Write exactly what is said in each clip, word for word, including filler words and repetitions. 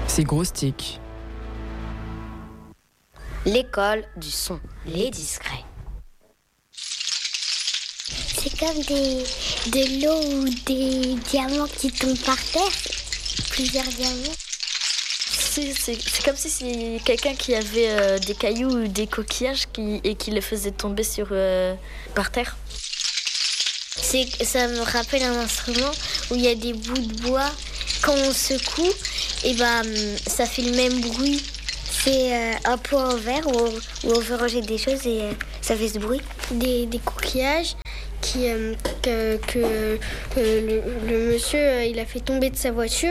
C'est Groustic. L'école du son, les discrets. C'est comme des, de l'eau ou des diamants qui tombent par terre. Plusieurs diamants. C'est, c'est, c'est comme si c'est quelqu'un qui avait euh, des cailloux ou des coquillages qui, et qui les faisait tomber sur, euh, par terre. C'est, ça me rappelle un instrument où il y a des bouts de bois. Quand on secoue, et ben, ça fait le même bruit. C'est euh, un pot en verre où, où on veut ranger des choses et euh, ça fait ce bruit. Des, des coquillages qui, euh, que, que euh, le, le monsieur euh, il a fait tomber de sa voiture.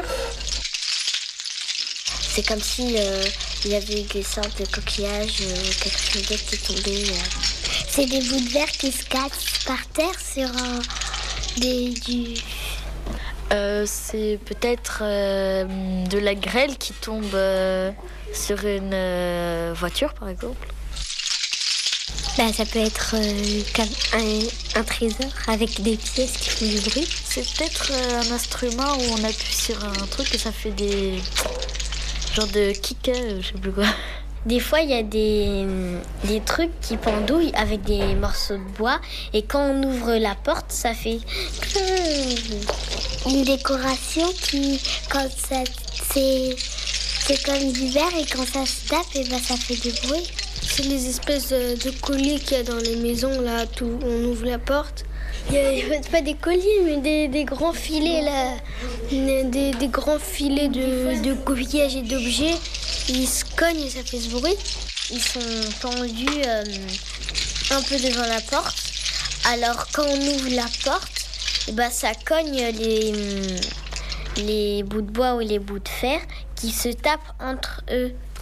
C'est comme si euh, il y avait des sortes de coquillages, euh, quelque chose d'autre qui tombait. Euh. C'est des bouts de verre qui se cassent par terre sur euh, des, du... Euh, c'est peut-être euh, de la grêle qui tombe euh, sur une euh, voiture, par exemple. Bah, ça peut être euh, comme un, un trésor avec des pièces qui font du bruit. C'est peut-être euh, un instrument où on appuie sur un truc et ça fait des... genre de kick, euh, je sais plus quoi. Des fois, il y a des, des trucs qui pendouillent avec des morceaux de bois. Et quand on ouvre la porte, ça fait... Une décoration qui, quand ça... C'est, c'est comme du verre et quand ça se tape, et ben, ça fait du bruit. C'est les espèces de, de colliers qu'il y a dans les maisons, là, où on ouvre la porte. Il n'y a pas des colliers, mais des, des grands filets, là. Des, des grands filets de, de coquillages et d'objets. Ils se cognent et ça fait ce bruit. Ils sont tendus euh, un peu devant la porte. Alors quand on ouvre la porte, et ben, ça cogne les, les bouts de bois ou les bouts de fer qui se tapent entre eux.